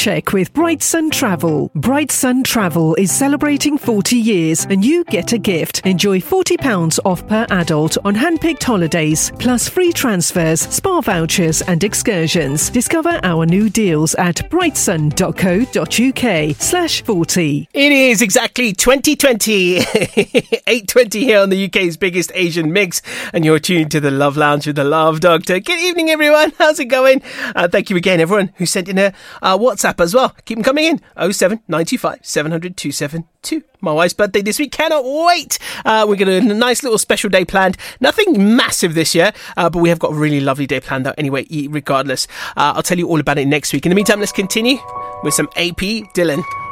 check with Bright Sun Travel. Bright Sun Travel is celebrating 40 years and you get a gift. Enjoy £40 off per adult on hand-picked holidays, plus free transfers, spa vouchers and excursions. Discover our new deals at brightsun.co.uk/40. It is exactly 2020, 8:20 here on the UK's biggest Asian mix, and you're tuned to the Love Lounge with the Love Doctor. Good evening, everyone. How's it going? Thank you again, everyone who sent in a WhatsApp as well. Keep them coming in. 07925 700 272. My wife's birthday this week. Cannot wait. We're going to have a nice little special day planned. Nothing massive this year, but we have got a really lovely day planned out anyway, regardless. I'll tell you all about it next week. In the meantime, let's continue with some AP Dylan.